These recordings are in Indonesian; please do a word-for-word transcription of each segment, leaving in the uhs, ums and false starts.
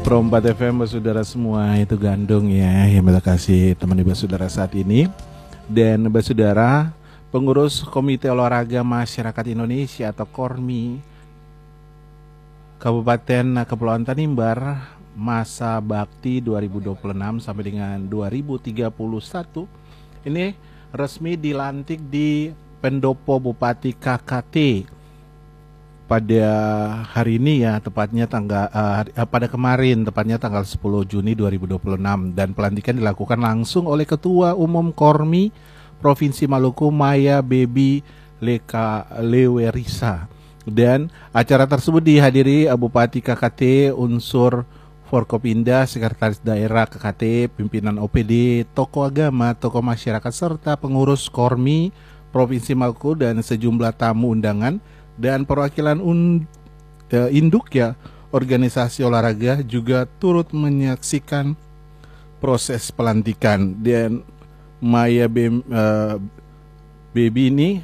Pro empat F M, saudara semua, itu Gandung ya yang kita kasih teman ibu saudara saat ini. Dan saudara, pengurus Komite Olahraga Masyarakat Indonesia atau KORMI Kabupaten Kepulauan Tanimbar masa bakti dua ribu dua puluh enam sampai dengan dua ribu tiga puluh satu ini resmi dilantik di Pendopo Bupati K K T pada hari ini ya, tepatnya tanggal uh, pada kemarin tepatnya tanggal sepuluh Juni dua ribu dua puluh enam, dan pelantikan dilakukan langsung oleh Ketua Umum KORMI Provinsi Maluku Maya Baby Leka Lewerisa. Dan acara tersebut dihadiri Bupati K K T, unsur Forkopimda, Sekretaris Daerah K K T, pimpinan O P D, tokoh agama, tokoh masyarakat, serta pengurus KORMI Provinsi Maluku dan sejumlah tamu undangan dan perwakilan un, uh, induk ya organisasi olahraga juga turut menyaksikan proses pelantikan. Dan Maya Bem, uh, Baby ini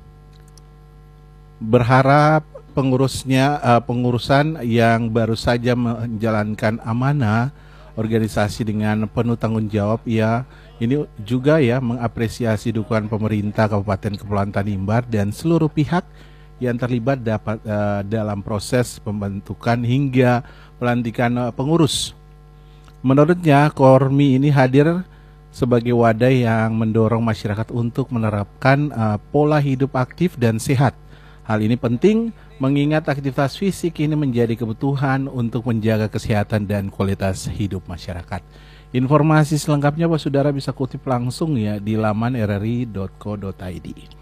berharap pengurusnya uh, pengurusan yang baru saja menjalankan amanah organisasi dengan penuh tanggung jawab ya. Ini juga ya mengapresiasi dukungan pemerintah Kabupaten Kepulauan Tanimbar dan seluruh pihak yang terlibat dapat uh, dalam proses pembentukan hingga pelantikan uh, pengurus. Menurutnya, KORMI ini hadir sebagai wadah yang mendorong masyarakat untuk menerapkan uh, pola hidup aktif dan sehat. Hal ini penting mengingat aktivitas fisik ini menjadi kebutuhan untuk menjaga kesehatan dan kualitas hidup masyarakat. Informasi selengkapnya Bapak Saudara bisa kutip langsung ya di laman r r i dot co dot i d.